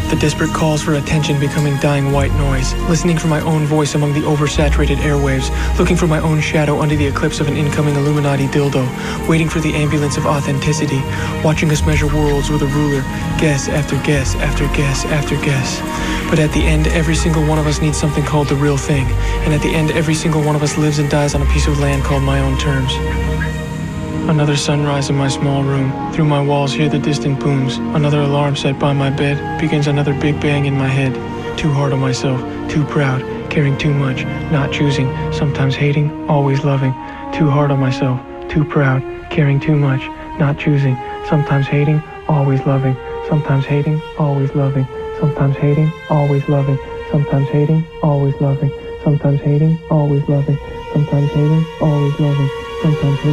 The desperate calls for attention becoming dying white noise. Listening for my own voice among the oversaturated airwaves. Looking for my own shadow under the eclipse of an incoming Illuminati dildo. Waiting for the ambulance of authenticity. Watching us measure worlds with a ruler. Guess after guess after guess after guess. But at the end, every single one of us needs something called the real thing. And at the end, every single one of us lives and dies on a piece of land called my own terms. Another sunrise in my small room. Through my walls hear the distant booms. Another alarm set by my bed. Begins another big bang in my head. Too hard on myself, too proud, caring too much, not choosing, sometimes hating, always loving. Too hard on myself, too proud, caring too much, not choosing, sometimes hating, always loving. Sometimes hating, always loving. Sometimes hating, always loving. Sometimes hating, always loving. Sometimes hating, always loving. Sometimes hating, always loving. Sometimes hating.